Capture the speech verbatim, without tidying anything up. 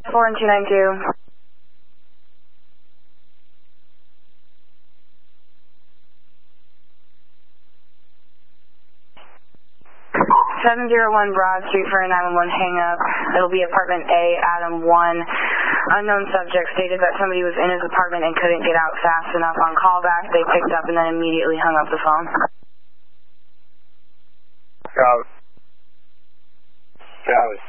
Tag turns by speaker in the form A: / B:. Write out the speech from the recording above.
A: four and two nine two. seven zero one Broad Street for a nine one one hang up. It'll be apartment A, Adam one. Unknown subject stated that somebody was in his apartment and couldn't get out fast enough on callback. They picked up and then immediately hung up the phone.
B: Got it. Got it.